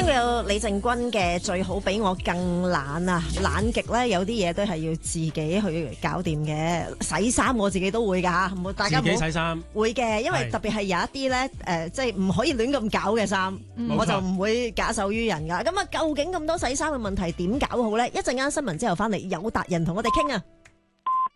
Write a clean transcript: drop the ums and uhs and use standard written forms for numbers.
聽過有李靜君嘅最好比我更懶啊，懶極咧有啲嘢都係要自己去搞掂嘅。洗衫我自己都會噶吓，冇大家自己洗衫會嘅，因為特別係有一啲咧即係唔可以亂咁搞嘅衫，我就唔會假手於人噶。咁啊，究竟咁多洗衫嘅問題點搞好咧？一陣間新聞之後翻嚟有達人同我哋傾啊！